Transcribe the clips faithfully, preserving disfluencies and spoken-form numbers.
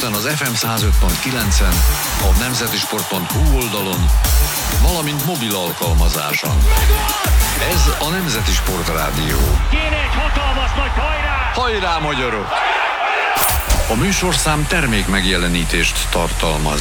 Budapesten az ef em száz öt pont kilencen, a nemzeti sport pont hu oldalon, valamint mobil alkalmazáson. Ez a Nemzeti Sportrádió. Kéne egy hatalmas nagy hajrá! Hajrá, magyarok! A műsorszám termék megjelenítést tartalmaz.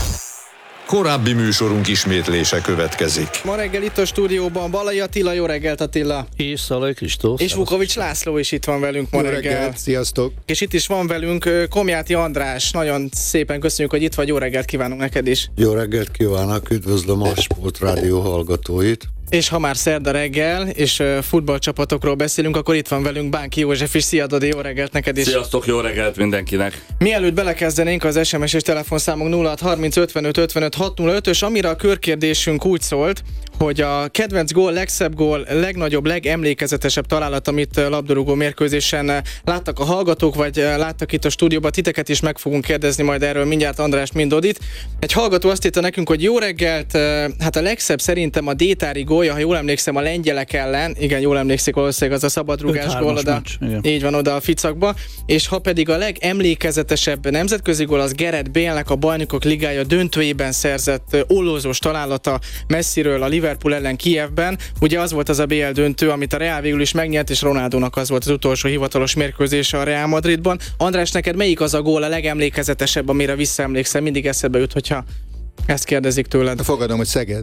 Korábbi műsorunk ismétlése következik. Ma reggel itt a stúdióban Balai Attila, jó reggelt Attila! És Szalai Kristóf. És Vukovics László is itt van velünk ma jó reggel. reggelt, sziasztok! És itt is van velünk Komjáti András, nagyon szépen köszönjük, hogy itt vagy, jó reggelt kívánunk neked is! Jó reggelt kívánok, üdvözlöm a Sportrádió hallgatóit! És ha már szerda reggel, és futballcsapatokról beszélünk, akkor itt van velünk Bánki József is. Szia Dodi, jó reggelt neked is! Sziasztok, jó reggelt mindenkinek! Mielőtt belekezdenénk, az es em es és telefonszámunk nulla hat harminc ötvenöt ötvenöt hatszázötös, amire a körkérdésünk úgy szólt, hogy a kedvenc gól, legszebb gól, legnagyobb, legemlékezetesebb találat, amit labdarúgó mérkőzésen láttak a hallgatók, vagy láttak itt a stúdióban, titeket is meg fogunk kérdezni majd erről mindjárt Andrást, mind Dodit. Egy hallgató azt írta nekünk, hogy jó reggelt, hát a legszebb szerintem a Détári gólja, ha jól emlékszem, a lengyelek ellen, igen, jól emlékszik, valószínűleg az a szabadrugás gól oda, így van, oda a ficakba, és ha pedig a legemlékezetesebb nemzetközi gól, az Gareth Bale-nek a Bajnokok Ligája döntőjében szerzett ollózós találata messziről a Liverpool ellen Kijevben. Ugye az volt az a bé el döntő, amit a Real végül is megnyert, és Ronaldónak az volt az utolsó hivatalos mérkőzése a Real Madridban. András, neked melyik az a gól a legemlékezetesebb, amire visszaemlékszel? Mindig eszedbe jut, hogyha ezt kérdezik tőled. Fogadom, hogy Szeged.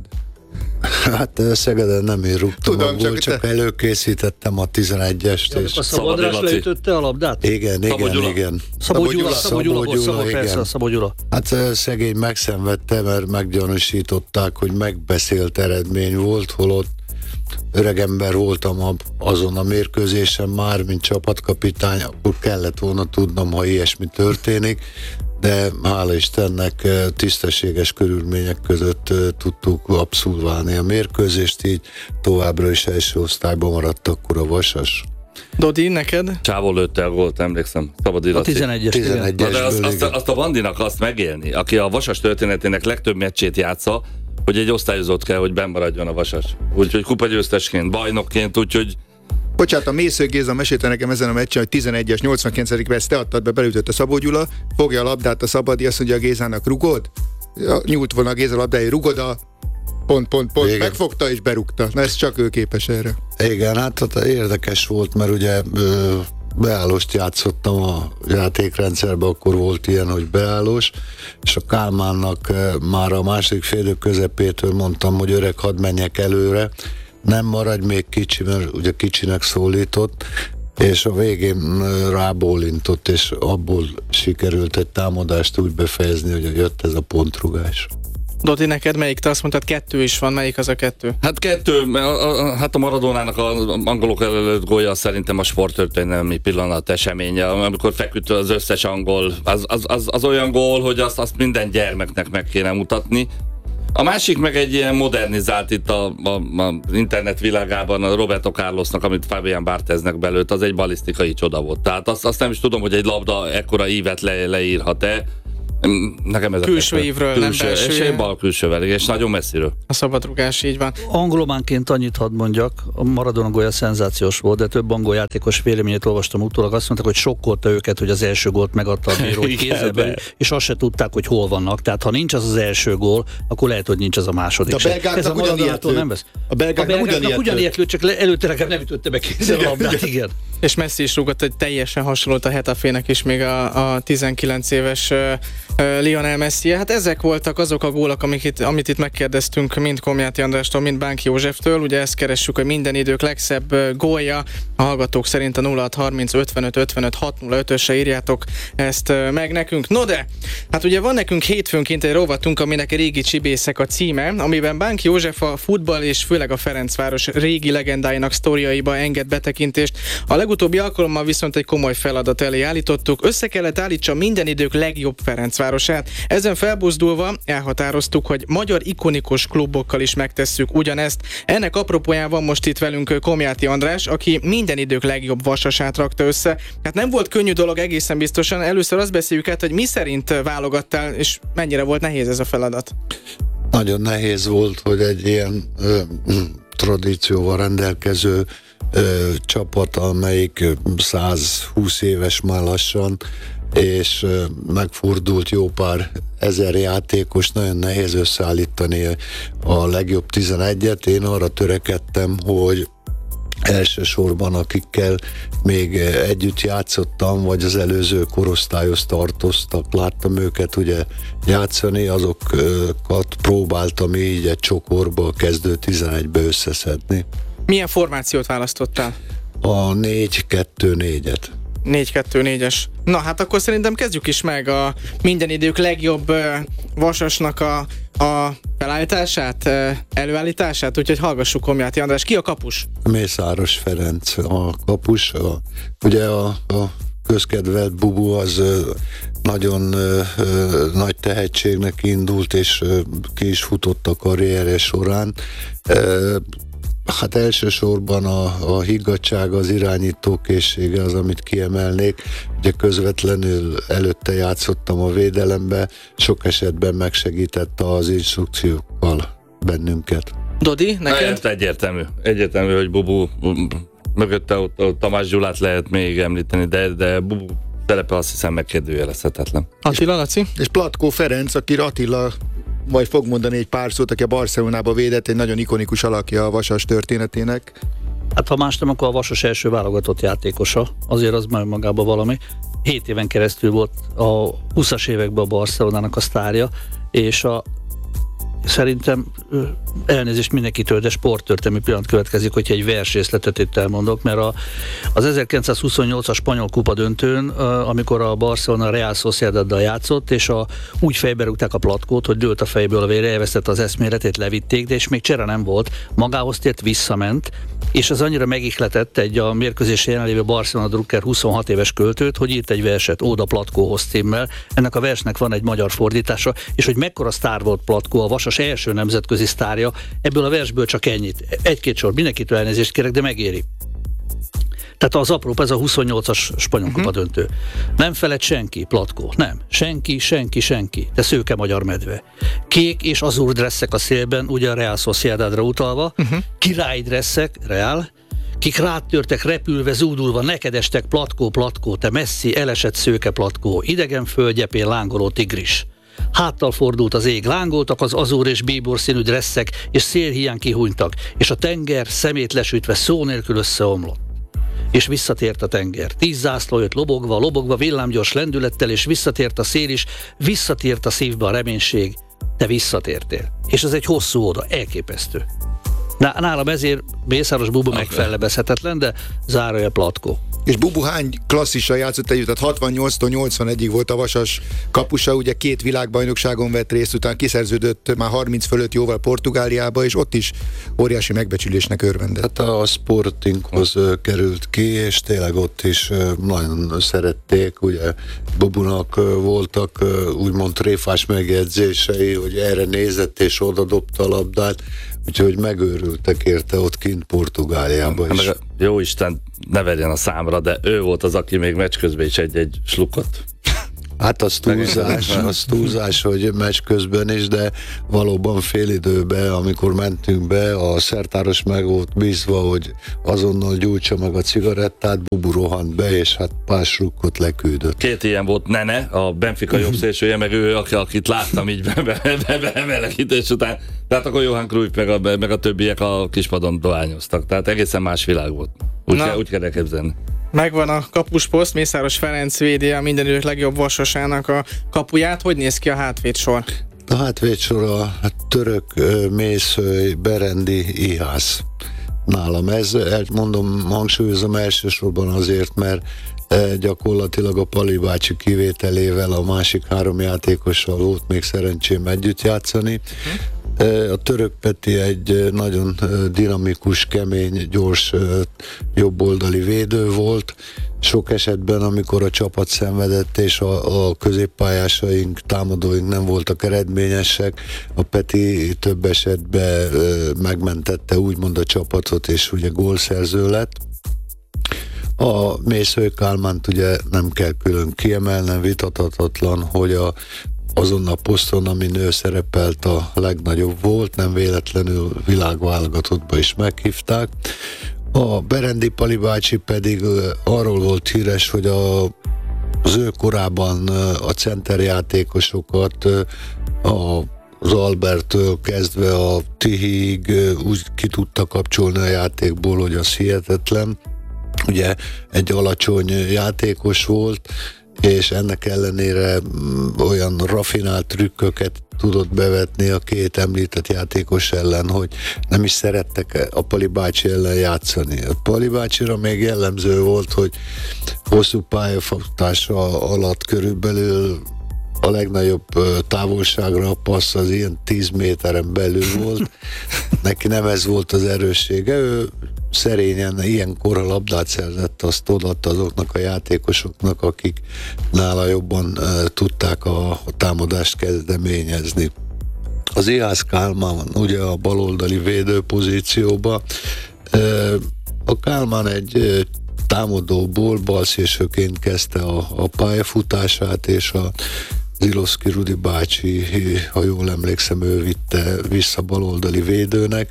Hát Szegeden nem én rúgtam Tudom, a gól, csak, csak te... előkészítettem a tizenegyest. Ja, és... a Szabadrás leütötte a labdát? Igen, igen, Szabó Gyula. igen. Szabó Gyula, Szabó Gyula, Szabó Gyula, Szabó, persze, igen. Szabó Gyula. Hát szegény megszenvedte, mert meggyanúsították, hogy megbeszélt eredmény volt, holott öregember voltam azon a mérkőzésen már, mint csapatkapitány, akkor kellett volna tudnom, ha ilyesmi történik, de hála Istennek tisztességes körülmények között tudtuk abszolválni a mérkőzést, így továbbra is első osztályban maradt akkor a Vasas. Dodi, neked? Csávó lőtte a gólt, emlékszem. Szabad a tizenegyes. tizenegyesből, de azt, azt, azt a Vandinak azt megélni, aki a Vasas történetének legtöbb meccsét játsza, hogy egy osztályozott kell, hogy benn maradjon a Vasas. Úgyhogy kupagyőztesként, bajnokként, úgyhogy... Bocsánat, a Mésző Géza mesélte nekem ezen a meccsen, hogy tizenegyes, nyolcvankilencedik perc, te adtad be, belütött a Szabó Gyula, fogja a labdát a Szabadi, azt mondja a Gézának, rugod? Ja, nyújt volna a Géza labdája, rugod a... Pont, pont, pont, igen. Megfogta és berúgta. Na ez csak ő képes erre. Igen, hát, hát érdekes volt, mert ugye ö, beállóst játszottam a játékrendszerben, akkor volt ilyen, hogy beállós, és a Kálmánnak ö, már a második félidő közepétől mondtam, hogy öreg, hadd menjek előre, nem maradj még kicsi, mert ugye kicsinek szólított, és a végén rábólintott, és abból sikerült egy támadást úgy befejezni, hogy jött ez a pontrugás. Dodi, neked melyik? Te azt mondtad, kettő is van, melyik az a kettő? Hát kettő, hát a Maradónának az angolok előtt gólja szerintem a sporttörténelmi pillanat eseménye, amikor feküdt az összes angol, az, az, az, az olyan gól, hogy azt, azt minden gyermeknek meg kéne mutatni. A másik meg egy ilyen modernizált itt a, a, a internet világában a Roberto Carlosnak, amit Fabian Bartheznek belőtt, az egy balisztikai csoda volt. Tehát azt, azt nem is tudom, hogy egy labda ekkora ívet le, leírhat-e. Nekem ez külső ívről, külső, nem belső. És egy bal külsővel, és nagyon messziről. A szabadrugás, így van. Angolománként annyit hadd mondjak, a Maradona gólja szenzációs volt, de több angol játékos véleményét olvastam utólag, azt mondták, hogy sokkolta őket, hogy az első gólt megadta a bíró, hogy kézzel, és azt se tudták, hogy hol vannak. Tehát ha nincs az az első gól, akkor lehet, hogy nincs az a második. A belgáknak ugyanilyet lőtt. A belgáknak ugyanilyet lőtt, csak előtte nekem nem ütötte be kézzel a labdát, igen. És Messi is rúgott egy teljesen hasonlót a Hetafének is, még a, a tizenkilenc éves uh, uh, Lionel Messi. Hát ezek voltak azok a gólak, amik itt, amit itt megkérdeztünk mind Komjáti Andrástól, mind Bánki Józseftől. Ugye ezt keressük, hogy minden idők legszebb uh, gólja. A hallgatók szerint a nulla hat harminc ötvenöt ötvenöt hatszázötösre írjátok ezt uh, meg nekünk. No de, hát ugye van nekünk hétfőnként egy rovatunk, aminek Régi Csibészek a címe, amiben Bánki József a futball és főleg a Ferencváros régi legendáinak sztoriaiba enged betekintést. A legutóbbi alkalommal viszont egy komoly feladat elé állítottuk. Össze kellett állítsa minden idők legjobb Ferencvárosát. Ezen felbuzdulva elhatároztuk, hogy magyar ikonikus klubokkal is megtesszük ugyanezt. Ennek apropóján van most itt velünk Komjáti András, aki minden idők legjobb Vasasát rakta össze. Hát nem volt könnyű dolog egészen biztosan. Először azt beszéljük át, hogy mi szerint válogattál, és mennyire volt nehéz ez a feladat? Nagyon nehéz volt, hogy egy ilyen ö, tradícióval rendelkező ö, csapat, amelyik százhúsz éves már lassan, és megfordult jó pár ezer játékos, nagyon nehéz összeállítani a legjobb tizenegyet. Én arra törekedtem, hogy elsősorban akikkel még együtt játszottam, vagy az előző korosztályhoz tartoztak, láttam őket ugye játszani, azokat próbáltam így egy csokorba, a kezdő tizenegybe összeszedni. Milyen formációt választottál? A négy kettő négyet. négy kettő négyes. Na hát akkor szerintem kezdjük is meg a minden idők legjobb uh, vasasnak a, a felállítását, uh, előállítását, úgyhogy hallgassuk Komjáti András. Ki a kapus? Mészáros Ferenc a kapus. A, ugye a, a közkedvelt Bubu az uh, nagyon uh, uh, nagy tehetségnek indult, és uh, ki is futott a karrierje során. Uh, Hát elsősorban a, a higgadtság, az irányítókészsége az, amit kiemelnék. Ugye közvetlenül előtte játszottam a védelembe, sok esetben megsegítette az instrukciókkal bennünket. Dodi, neked? Hát egyértelmű. Egyértelmű, hogy Bubu mögötte ott, ott Tamás Gyulát lehet még említeni, de, de Bubu szerepe azt hiszem megkérdőjelezhetetlen. Attila, Laci? És Platko Ferenc, aki Attila vagy fog mondani egy pár szót, aki a Barcelonába védett, egy nagyon ikonikus alakja a Vasas történetének. Hát ha más nem, akkor a Vasas első válogatott játékosa, azért az már magában valami. Hét éven keresztül volt a huszas években a Barcelonának a sztárja, és a szerintem elnézést mindenkitől, de sporttörténelmi pillanat következik, hogyha egy versrészletet itt elmondok, mert a, az ezerkilencszázhuszonnyolcas spanyol kupa döntőn, amikor a Barcelona Real Sociedaddal játszott, és a, úgy fejbe rúgták a Platkót, hogy dőlt a fejből a vére, elvesztette az eszméletét, levitték, de és még csere nem volt, magához tért, visszament, és az annyira megihletett egy a mérkőzésen jelenlévő Barcelona Drucker huszonhat éves költőt, hogy írt egy verset Óda Platkóhoz címmel. Ennek a versnek van egy magyar fordítása, és hogy mekkora sztár volt Platkó, a Vasas első nemzetközi sztárja, ebből a versből csak ennyit. Egy-két sor, mindenkitől elnézést kérek, de megéri. Tehát az apróbb, ez a huszonnyolcas spanyol kupa uh-huh. döntő. Nem feled senki, Platkó, nem. Senki, senki, senki. De szőke magyar medve. Kék és azúr dresszek a szélben, ugye a Real Sociedadra utalva, uh-huh. király dresszek, Real, kik rátörtek repülve, zúdulva, neked estek, Platkó, Platkó, te messzi, elesett szőke Platkó, idegen földgyepén lángoló tigris. Háttal fordult az ég, lángoltak az azúr és bíbor színű dresszek, és szélhiány kihúnytak, és a tenger szemét lesütve szó nélkül összeomlott. És visszatért a tenger. Tíz zászló jött lobogva, lobogva villámgyors lendülettel, és visszatért a szél is, visszatért a szívbe a reménység. Te visszatértél. És ez egy hosszú óda, elképesztő. Nálam ezért Mészáros Bubu okay. megfellebezhetetlen, de zárója Platkó. És Bubu hány klasszissal játszott együtt? Tehát hatvannyolctól nyolcvanegyig volt a Vasas kapusa, ugye két világbajnokságon vett részt, utána kiszerződött már harminc fölött jóval Portugáliába, és ott is óriási megbecsülésnek örvendett. Hát a Sportinghoz került ki, és tényleg ott is nagyon szerették, ugye Bubunak voltak úgymond tréfás megjegyzései, hogy erre nézett és oda dobta a labdát, úgyhogy megőrültek érte ott kint Portugáliában is. Jó Isten, ne vegyen a számra, de ő volt az, aki még meccs közben is egy-egy slukot. Hát az túlzás, az túlzás, hogy meccs közben is, de valóban fél időben, amikor mentünk be, a szertáros meg volt bízva, hogy azonnal gyújtsa meg a cigarettát, Bubu rohant be, és hát pár slukkot leküldött. Két ilyen volt Nene, a Benfica jobb szélsője, meg ő, akit láttam így bemelegítés után. Tehát akkor Johan Cruyff meg a, meg a többiek a kispadon dohányoztak. Tehát egészen más világ volt. Úgy, kell, úgy kell elképzelni. Megvan a kapusposzt, Mészáros Ferenc védi a minden idők legjobb vasasának a kapuját. Hogy néz ki a hátvédsor? A hátvédsor a török Mészöly, Berendi, Ihász. Nálam ez, mondom, hangsúlyozom elsősorban azért, mert gyakorlatilag a Pali bácsi kivételével a másik három játékossal volt még szerencsém együtt játszani. A török Peti egy nagyon dinamikus, kemény, gyors, jobboldali védő volt. Sok esetben, amikor a csapat szenvedett, és a, a középpályásaink, támadóink nem voltak eredményesek, a Peti több esetben megmentette úgymond a csapatot, és ugye gólszerző lett. A Mészöly Kálmánt ugye nem kell külön kiemelnem, vitathatatlan, hogy a azon a poszton, amin ő szerepelt, a legnagyobb volt, nem véletlenül világválogatottba is meghívták. A Berendi Pali bácsi pedig arról volt híres, hogy a az ő korában a centerjátékosokat a az Alberttől kezdve a Tihiig úgy ki tudta kapcsolni a játékból, hogy az hihetetlen. Ugye egy alacsony játékos volt, és ennek ellenére olyan rafinált trükköket tudott bevetni a két említett játékos ellen, hogy nem is szerettek a Pali bácsi ellen játszani. A Pali bácsira még jellemző volt, hogy hosszú pályafutása alatt körülbelül a legnagyobb távolságra a passz az ilyen tíz méteren belül volt. Neki nem ez volt az erőssége. Ő szerényen ilyenkor a labdát szerzett, azt odaadta azoknak a játékosoknak, akik nála jobban uh, tudták a, a támadást kezdeményezni. Az Ihász Kálmán ugye a baloldali védőpozícióba. Uh, a Kálmán egy uh, támadóból balszélsőként kezdte a, a pályafutását, és a Zilovszky Rudi bácsi, ha jól emlékszem, ő vitte vissza baloldali védőnek.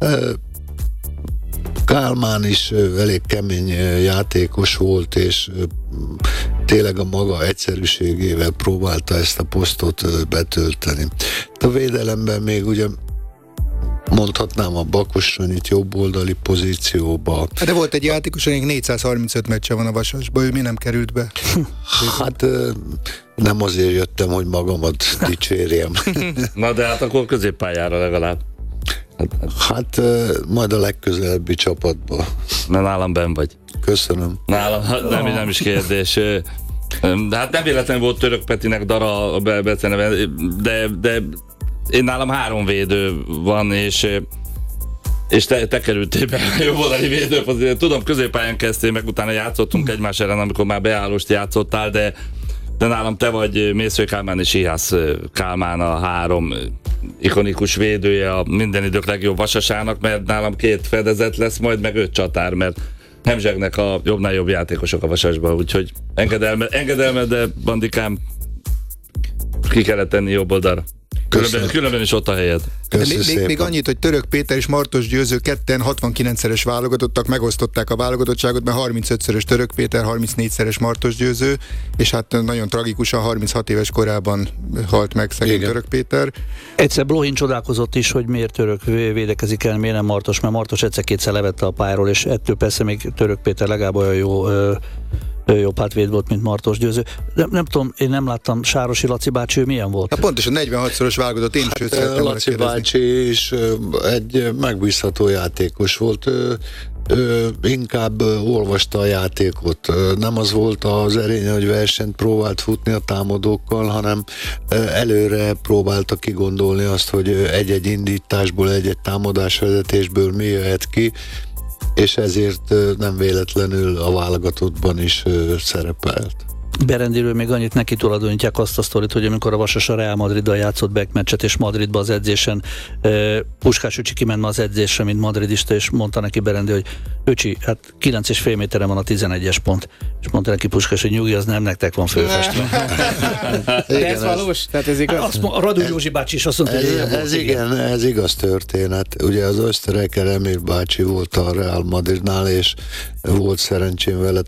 Kálmán is elég kemény játékos volt, és tényleg a maga egyszerűségével próbálta ezt a posztot betölteni. A védelemben még ugye mondhatnám a Bakosson itt jobboldali pozícióba. De volt egy játékos, akinek négyszázharmincöt meccse van a Vasasban, ő mi nem került be? Hát nem azért jöttem, hogy magamat dicsérjem. Na de hát akkor középpályára legalább. Hát majd a legközelebbi csapatban. Mert nálam benn vagy. Köszönöm. Nálam, nem, nem is kérdés. De hát nem véletlenül volt Török Petinek Dara a beceneve, de, de én nálam három védő van, és és te, te kerültél be a jobboldali védőpozícióba. Tudom, középpályán kezdtél, meg utána játszottunk egymás ellen, amikor már beállóst játszottál, de, de nálam te vagy Mészői Kálmán és Ihász Kálmán a három ikonikus védője a minden idők legjobb Vasasának, mert nálam két fedezet lesz majd, meg öt csatár, mert hemzsegnek a jobbnál jobb játékosok a Vasasban, úgyhogy engedelme, engedelmed, de Bandikám, ki kellett tenni jobb oldalra. Különben, különben is ott a helyed. Még, még annyit, hogy Török Péter és Martos Győző ketten hatvankilencszeres válogatottak, megosztották a válogatottságot, mert harmincötszörös Török Péter, harmincnégyszeres Martos Győző, és hát nagyon tragikusan harminchat éves korában halt meg szegény Igen. Török Péter. Egyszer Blohin csodálkozott is, hogy miért Török védekezik el, miért nem Martos, mert Martos egyszer-kétszer levette a pályáról, és ettől persze még Török Péter legalább olyan jó ö, jobb hátvéd volt, mint Martos Győző. Nem, nem tudom, én nem láttam, Sárosi Laci bácsi, ő milyen volt? Hát pontosan negyvenhatszoros válogatott, én is őt szerettem volna Laci kérdezni. bácsi is egy megbízható játékos volt. Ő, ő inkább olvasta a játékot. Nem az volt az erénye, hogy versenyt próbált futni a támadókkal, hanem előre próbálta kigondolni azt, hogy egy-egy indításból, egy-egy támadásvezetésből mi jöhet ki, és ezért nem véletlenül a válogatottban is szerepelt. Berendiről még annyit neki tulajdonítják azt a sztorit, hogy amikor a Vasas a Real Madriddal játszott backmatchet, és Madridba az edzésen uh, Puskás öcsi kiment ma az edzésre, mint madridista, és mondta neki Berendi, hogy öcsi, hát kilenc és fél méteren van a tizenegyes pont. És mondta neki Puskás, hogy nyugi, az nem nektek van fölfestve. De ez valós? Tehát ez igaz? Azt mondta, a Radu Józsi bácsi is azt mondta, Ez, hogy ez igen, ez igaz történet. Ugye az Ösztereker Emir bácsi volt a Real Madridnál, és volt szerencsém vele